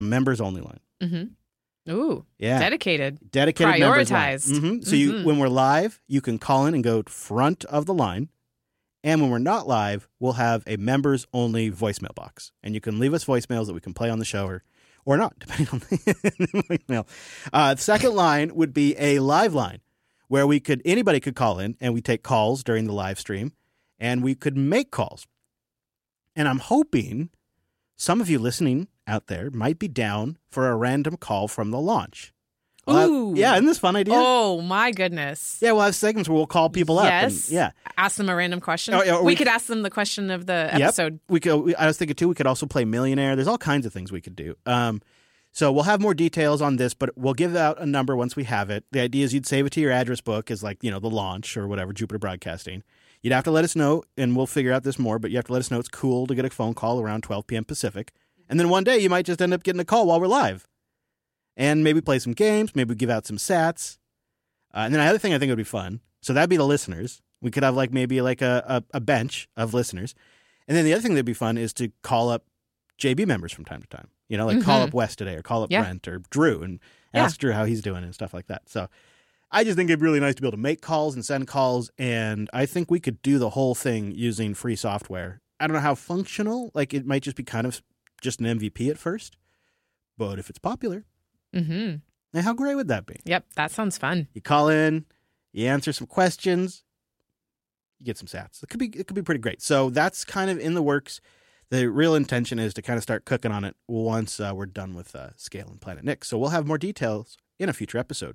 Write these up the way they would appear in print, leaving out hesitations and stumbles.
members only line. Mm-hmm. Ooh, yeah, dedicated prioritized. Members line. So when we're live, you can call in and go front of the line. And when we're not live, we'll have a members only voicemail box, and you can leave us voicemails that we can play on the show or not, depending on the voicemail. The second line would be a live line where anybody could call in, and we take calls during the live stream, and we could make calls. And I'm hoping some of you listening out there might be down for a random call from the launch. Ooh. Yeah, isn't this a fun idea? Oh, my goodness. Yeah, we'll have segments where we'll call people up. Yes. And, yeah. Ask them a random question. Or we could ask them the question of the episode. I was thinking, too, we could also play Millionaire. There's all kinds of things we could do. So we'll have more details on this, but we'll give out a number once we have it. The idea is you'd save it to your address book as the launch or whatever, Jupiter Broadcasting. You'd have to let us know, and we'll figure out this more, but you have to let us know it's cool to get a phone call around 12 p.m. Pacific. And then one day you might just end up getting a call while we're live. And maybe play some games, maybe give out some sats. And then the other thing I think would be fun, so that'd be the listeners. We could have maybe a bench of listeners. And then the other thing that'd be fun is to call up JB members from time to time. Call up Wes today or call up Brent or Drew and ask Drew how he's doing and stuff like that. So I just think it'd be really nice to be able to make calls and send calls. And I think we could do the whole thing using free software. I don't know how functional. It might just be kind of just an MVP at first. But if it's popular... Mm-hmm. Now, how great would that be? Yep, that sounds fun. You call in, you answer some questions, you get some sats. It could be pretty great. So that's kind of in the works. The real intention is to kind of start cooking on it once we're done with Scale and Planet Nick. So we'll have more details in a future episode.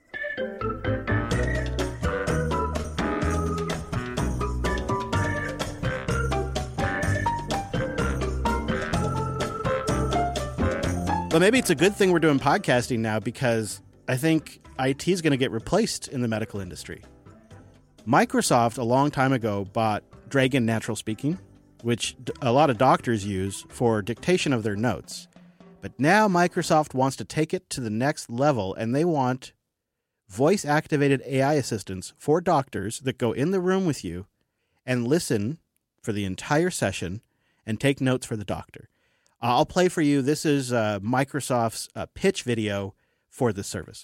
But maybe it's a good thing we're doing podcasting now because I think IT is going to get replaced in the medical industry. Microsoft, a long time ago, bought Dragon Natural Speaking, which a lot of doctors use for dictation of their notes. But now Microsoft wants to take it to the next level, and they want voice-activated AI assistants for doctors that go in the room with you and listen for the entire session and take notes for the doctor. I'll play for you. This is Microsoft's pitch video for this service.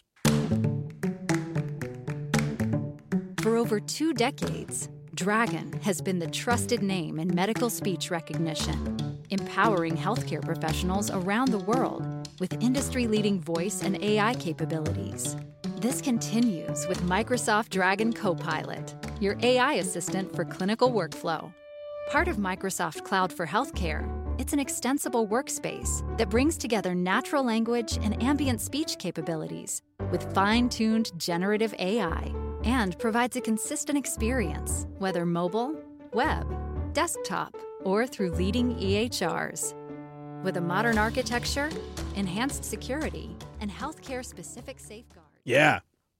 For over 2 decades, Dragon has been the trusted name in medical speech recognition, empowering healthcare professionals around the world with industry-leading voice and AI capabilities. This continues with Microsoft Dragon Copilot, your AI assistant for clinical workflow. Part of Microsoft Cloud for Healthcare, it's an extensible workspace that brings together natural language and ambient speech capabilities with fine-tuned generative AI and provides a consistent experience, whether mobile, web, desktop, or through leading EHRs. With a modern architecture, enhanced security, and healthcare-specific safeguards. Yeah.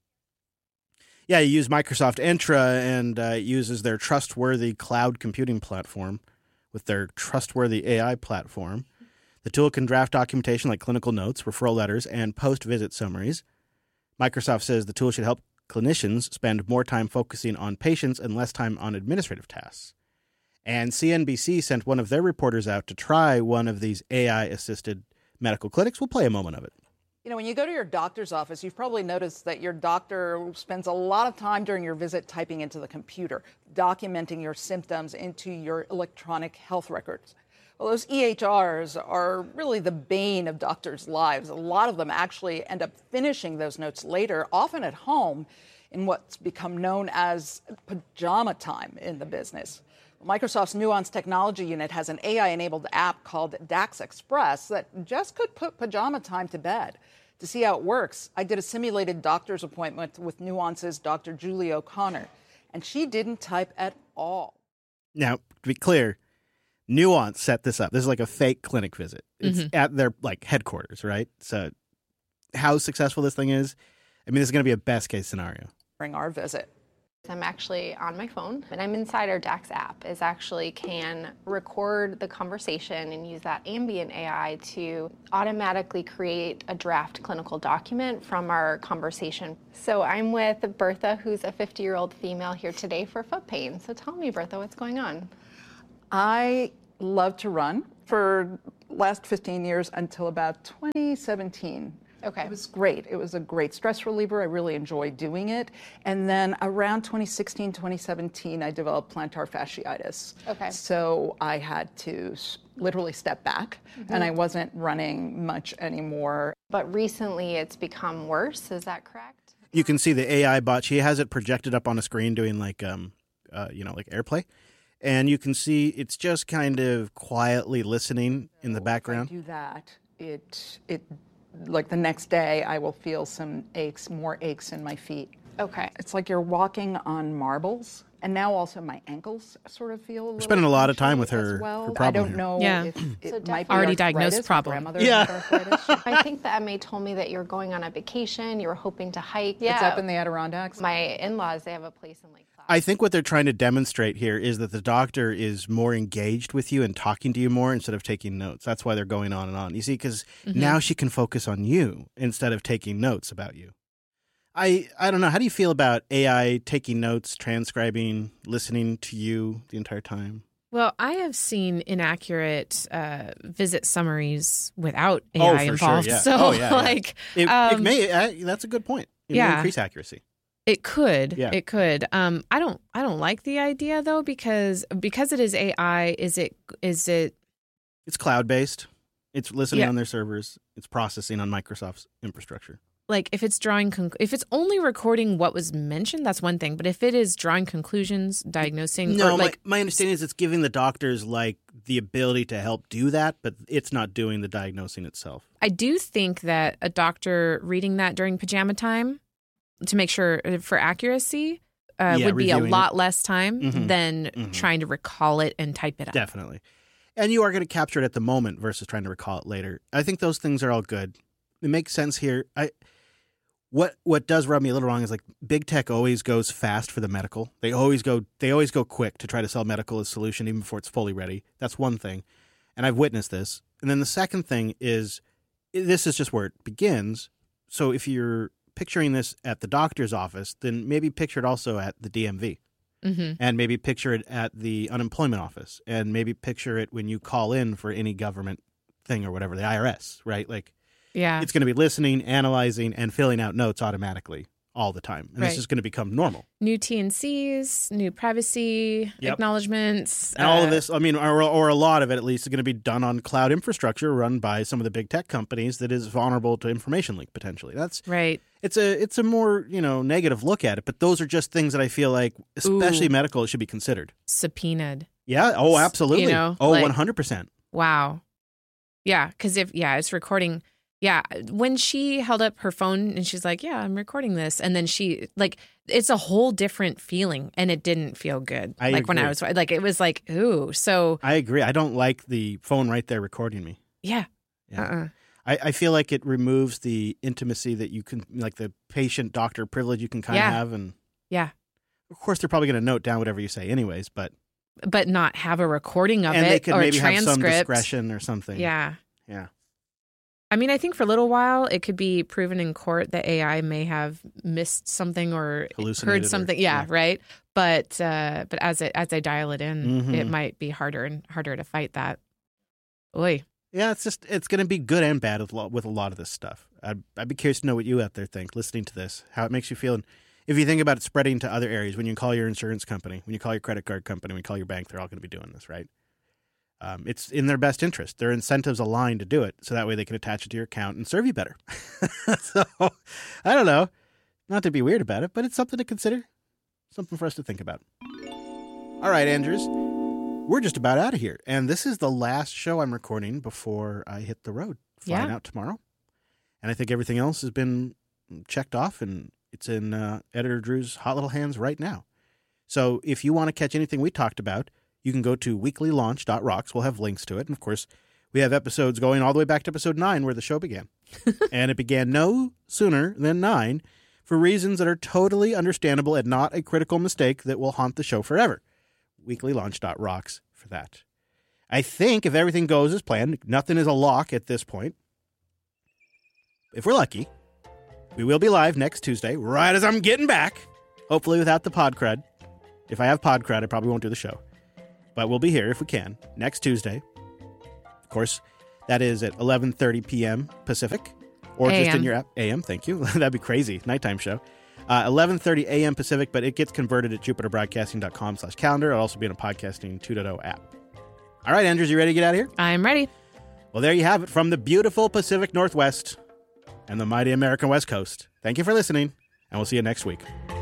Yeah, you use Microsoft Entra and it uses their trustworthy cloud computing platform with their trustworthy AI platform. The tool can draft documentation like clinical notes, referral letters, and post-visit summaries. Microsoft says the tool should help clinicians spend more time focusing on patients and less time on administrative tasks. And CNBC sent one of their reporters out to try one of these AI-assisted medical clinics. We'll play a moment of it. When you go to your doctor's office, you've probably noticed that your doctor spends a lot of time during your visit typing into the computer, documenting your symptoms into your electronic health records. Well, those EHRs are really the bane of doctors' lives. A lot of them actually end up finishing those notes later, often at home, in what's become known as pajama time in the business. Microsoft's Nuance Technology Unit has an AI-enabled app called DAX Express that just could put pajama time to bed. To see how it works, I did a simulated doctor's appointment with Nuance's Dr. Julie O'Connor, and she didn't type at all. Now, to be clear, Nuance set this up. This is like a fake clinic visit. It's at their headquarters, right? So how successful this thing is, this is going to be a best-case scenario. During our visit. I'm actually on my phone, and I'm inside our DAX app. Is actually can record the conversation and use that ambient AI to automatically create a draft clinical document from our conversation. So I'm with Bertha, who's a 50-year-old female here today for foot pain. So tell me, Bertha, what's going on? I love to run, for last 15 years until about 2017. Okay. It was great. It was a great stress reliever. I really enjoyed doing it. And then around 2016, 2017, I developed plantar fasciitis. Okay. So I had to literally step back, and I wasn't running much anymore. But recently it's become worse, is that correct? You can see the AI bot. She has it projected up on a screen doing like AirPlay. And you can see it's just kind of quietly listening in the background. If I do that, it like the next day, I will feel some more aches in my feet. Okay. It's like you're walking on marbles. And now also my ankles sort of feel a little spending a lot of time with punchy her- as well. her problem I don't here. know Yeah. if it So might be already diagnosed arthritis. My problem. grandmother Yeah. had arthritis. I think the MA told me that you're going on a vacation, you were hoping to hike. It's up in the Adirondacks. My in-laws, they have a place in Lake Placid. I think what they're trying to demonstrate here is that the doctor is more engaged with you and talking to you more instead of taking notes. That's why they're going on and on. You see, because now she can focus on you instead of taking notes about you. I don't know. How do you feel about AI taking notes, transcribing, listening to you the entire time? Well, I have seen inaccurate visit summaries without AI involved. Yeah. So, like, It may. That's a good point. It may increase accuracy. It could. Yeah. It could. I don't like the idea though because it is AI. Is it? It's cloud based. It's listening Yeah. on their servers. It's processing on Microsoft's infrastructure. Like if it's if it's only recording what was mentioned, that's one thing. But if it is drawing conclusions, diagnosing, No, or like my understanding is it's giving the doctors like the ability to help do that, but it's not doing the diagnosing itself. I do think that a doctor reading that during pajama time to make sure for accuracy would be a reviewing lot less time Mhm. than Mhm. trying to recall it and type it up. Definitely. And you are going to capture it at the moment versus trying to recall it later. I think those things are all good. It makes sense here. What does rub me a little wrong is like big tech always goes fast for the medical. They always go quick to try to sell medical as a solution even before it's fully ready. That's one thing. And I've witnessed this. And then the second thing is this is just where it begins. So if you're picturing this at the doctor's office, then maybe picture it also at the DMV. Mm-hmm. And maybe picture it at the unemployment office, and maybe picture it when you call in for any government thing or whatever, the IRS, right? Like, Yeah. it's going to be listening, analyzing, and filling out notes automatically all the time. And Right. this is going to become normal. New T&Cs, new privacy Yep. acknowledgments. And all of this, I mean, or a lot of it at least, is going to be done on cloud infrastructure run by some of the big tech companies that is vulnerable to information leak potentially. That's Right. it's a more, negative look at it, but those are just things that I feel like, especially medical, it should be considered. Subpoenaed. Yeah. Oh, absolutely. like 100%. Wow. Yeah. Because it's recording. Yeah. When she held up her phone and she's like, yeah, I'm recording this. And then she, like, it's a whole different feeling and it didn't feel good. I when I agree. was, like, it was like, ooh. So, I agree. I don't like the phone right there recording me. yeah. Yeah. I feel like it removes the intimacy that you can, like the patient-doctor privilege you can kind of Yeah. have. And Yeah. of course, they're probably going to note down whatever you say anyways, but But not have a recording of and it they could or maybe a have transcript. some discretion or something. Yeah. Yeah. I mean, I think for a little while it could be proven in court that AI may have missed something or Hallucinated heard or- something. yeah. Right. But as I dial it in, Mhm. it might be harder and harder to fight that. Oy. Yeah, it's going to be good and bad with a lot of this stuff. I'd be curious to know what you out there think, listening to this, how it makes you feel. And if you think about it spreading to other areas, when you call your insurance company, when you call your credit card company, when you call your bank, they're all going to be doing this, right? It's in their best interest. Their incentives align to do it, so that way they can attach it to your account and serve you better. So, I don't know. Not to be weird about it, but it's something to consider. Something for us to think about. All right, Andrews. We're just about out of here. And this is the last show I'm recording before I hit the road, flying out tomorrow. And I think everything else has been checked off, and it's in Editor Drew's hot little hands right now. So if you want to catch anything we talked about, you can go to weeklylaunch.rocks. We'll have links to it. And, of course, we have episodes going all the way back to episode 9 where the show began. And it began no sooner than 9 for reasons that are totally understandable and not a critical mistake that will haunt the show forever. Weeklylaunch.rocks for that. I think if everything goes as planned, nothing is a lock at this point. If we're lucky, we will be live next Tuesday, right as I'm getting back. Hopefully without the pod crud. If I have pod crud, I probably won't do the show. But we'll be here if we can, next Tuesday. course, that is at 11:30 p.m. Pacific, or just in your app. AM, thank you. That'd be crazy. Nighttime show. 11:30 a.m. Pacific, but it gets converted at jupiterbroadcasting.com/calendar. It'll also be in a Podcasting 2.0 app. All right, Andrews, you ready to get out of here? I'm ready. Well, there you have it from the beautiful Pacific Northwest and the mighty American West Coast. Thank you for listening, and we'll see you next week.